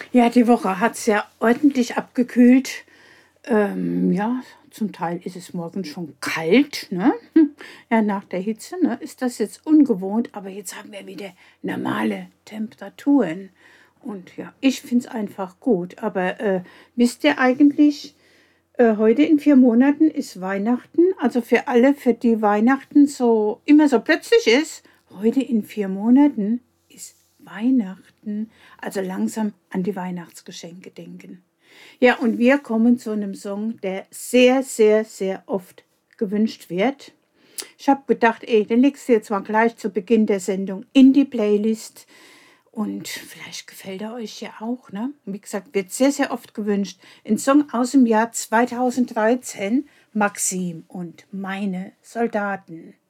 Ja, die Woche hat es ja ordentlich abgekühlt. Ja, zum Teil ist es morgen schon kalt, ne? Ja, nach der Hitze, ne, ist das jetzt ungewohnt, aber jetzt haben wir wieder normale Temperaturen. Und ja, ich finde es einfach gut. Aber wisst ihr eigentlich, heute in 4 Monaten ist Weihnachten, also für alle, für die Weihnachten so immer so plötzlich ist, heute in 4 Monaten ist Weihnachten, also langsam an die Weihnachtsgeschenke denken. Ja, und wir kommen zu einem Song, der sehr, sehr, sehr oft gewünscht wird. Ich habe gedacht, den legst du jetzt mal gleich zu Beginn der Sendung in die Playlist. Und vielleicht gefällt er euch ja auch, ne? Wie gesagt, wird sehr, sehr oft gewünscht. Ein Song aus dem Jahr 2013, Maxim und meine Soldaten.